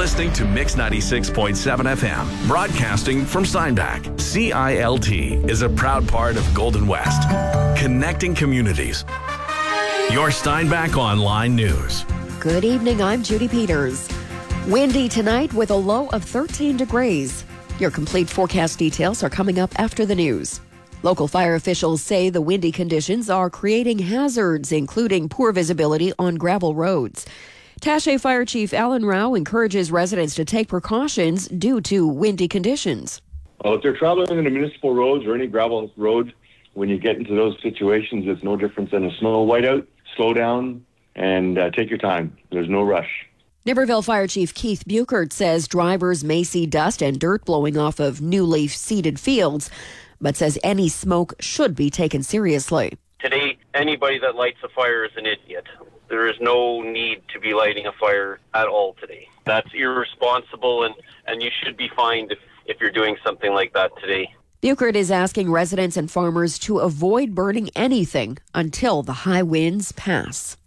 listening to Mix 96.7 FM, broadcasting from Steinbach. CILT is a proud part of Golden West, connecting communities. Your Steinbach Online News. Good evening, I'm Judy Peters. Windy tonight with a low of 13 degrees. Your complete forecast details are coming up after the news. Local fire officials say the windy conditions are creating hazards, including poor visibility on gravel roads. Taché Fire Chief Alan Rao encourages residents to take precautions due to windy conditions. Well, if they're traveling on the municipal roads or any gravel roads, when you get into those situations, it's no different than a snow whiteout. Slow down and take your time. There's no rush. Niverville Fire Chief Keith Buchert says drivers may see dust and dirt blowing off of newly seeded fields, but says any smoke should be taken seriously. Today, anybody that lights a fire is an idiot. There is no need to be lighting a fire at all today. That's irresponsible, and you should be fined if you're doing something like that today. Buchert is asking residents and farmers to avoid burning anything until the high winds pass.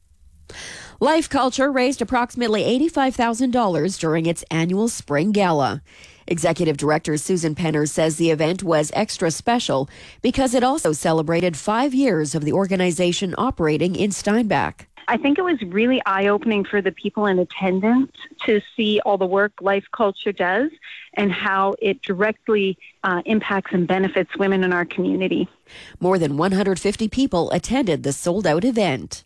Life Culture raised approximately $85,000 during its annual spring gala. Executive Director Susan Penner says the event was extra special because it also celebrated 5 years of the organization operating in Steinbach. I think it was really eye-opening for the people in attendance to see all the work Life Culture does and how it directly impacts and benefits women in our community. More than 150 people attended the sold-out event.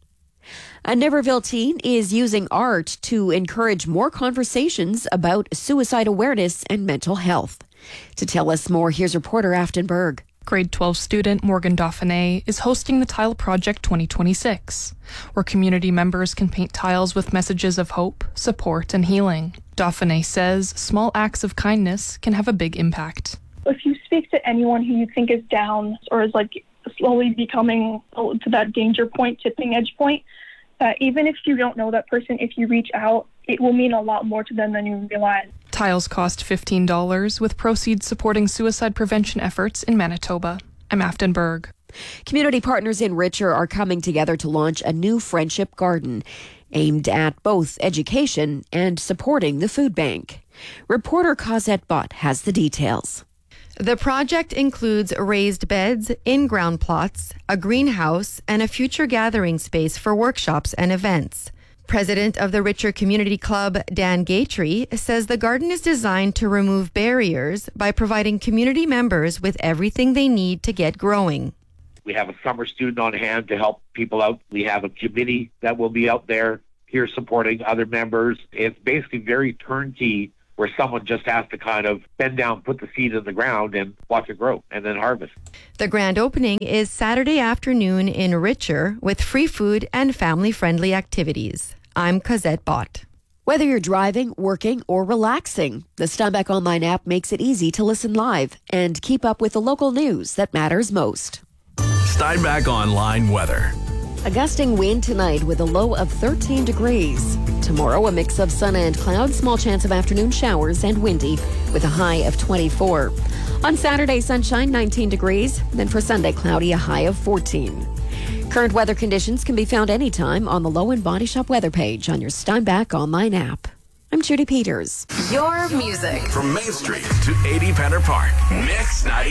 A Niverville teen is using art to encourage more conversations about suicide awareness and mental health. To tell us more, here's reporter Afton Berg. Grade 12 student Morgan Dauphiné is hosting the Tile Project 2026, where community members can paint tiles with messages of hope, support, and healing. Dauphiné says small acts of kindness can have a big impact. If you speak to anyone who you think is down or is slowly becoming to that danger point, tipping edge point, even if you don't know that person, if you reach out, it will mean a lot more to them than you realize. Tiles cost $15, with proceeds supporting suicide prevention efforts in Manitoba. I'm Afton Berg. Community partners in Richer are coming together to launch a new friendship garden aimed at both education and supporting the food bank. Reporter Cosette Bott has the details. The project includes raised beds, in-ground plots, a greenhouse, and a future gathering space for workshops and events. President of the Richer Community Club, Dan Gaytree, says the garden is designed to remove barriers by providing community members with everything they need to get growing. We have a summer student on hand to help people out. We have a committee that will be out there here supporting other members. It's basically very turnkey, where someone just has to kind of bend down, put the seed in the ground, and watch it grow, and then harvest. The grand opening is Saturday afternoon in Richer with free food and family-friendly activities. I'm Cosette Bott. Whether you're driving, working, or relaxing, the Steinbach Online app makes it easy to listen live and keep up with the local news that matters most. Steinbach Online weather. A gusting wind tonight with a low of 13 degrees. Tomorrow, a mix of sun and clouds, small chance of afternoon showers and windy with a high of 24. On Saturday, sunshine, 19 degrees. Then for Sunday, cloudy, a high of 14. Current weather conditions can be found anytime on the Low & Body Shop weather page on your Steinbach Online app. I'm Judy Peters. Your music. From Main Street to 80 Penner Park. Mix 90.